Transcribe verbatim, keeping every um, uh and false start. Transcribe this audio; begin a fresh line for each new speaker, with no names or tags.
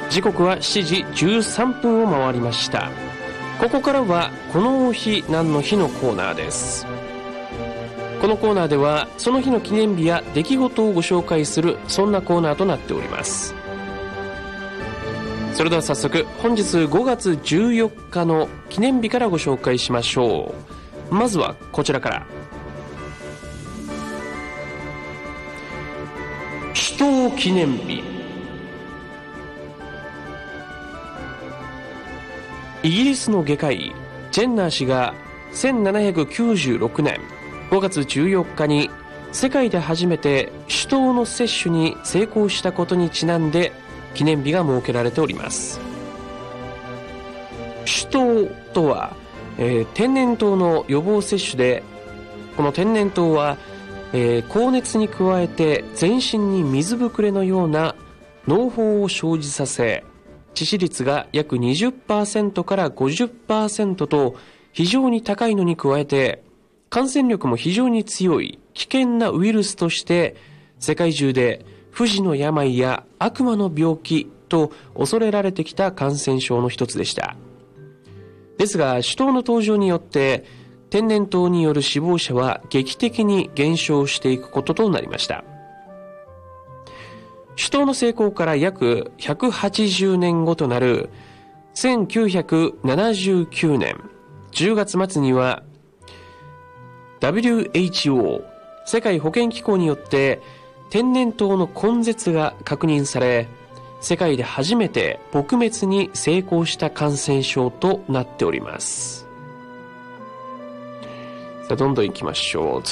時刻はしちじじゅうさんぷんを回りました。ここからはこの日何の日のコーナーです。このコーナーではその日の記念日や出来事をご紹介する、そんなコーナーとなっております。それでは早速本日ごがつじゅうよっかの記念日からご紹介しましょう。まずはこちらから。首都記念日。イギリスの外科医ジェンナー氏がせんななひゃくきゅうじゅうろくねんごがつじゅうよっかに世界で初めて手刀の接種に成功したことにちなんで記念日が設けられております。手刀とは、えー、天然痘の予防接種で、この天然痘は、えー、高熱に加えて全身に水ぶくれのような膿疱を生じさせ、致死率が約 にじゅっパーセント から ごじゅっパーセント と非常に高いのに加えて、感染力も非常に強い危険なウイルスとして世界中で不治の病や悪魔の病気と恐れられてきた感染症の一つでした。ですが手刀の登場によって天然痘による死亡者は劇的に減少していくこととなりました。手刀の成功から約ひゃくはちじゅうねんごとなるせんきゅうひゃくななじゅうきゅうねんじゅうがつ末には ダブリューエイチオー 世界保健機構によって天然痘の根絶が確認され、世界で初めて撲滅に成功した感染症となっております。さあどんどん行きましょう。